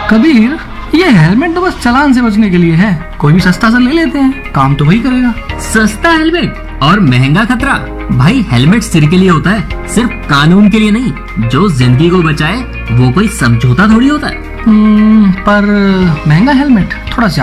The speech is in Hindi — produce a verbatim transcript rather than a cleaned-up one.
कबीर, ये हेलमेट तो बस चालान से बचने के लिए है, कोई भी सस्ता सा ले लेते हैं, काम तो वही करेगा। सस्ता हेलमेट और महंगा खतरा। भाई हेलमेट सिर के लिए होता है, सिर्फ कानून के लिए नहीं। जो जिंदगी को बचाए वो कोई समझौता थोड़ी होता है। पर महंगा हेलमेट थोड़ा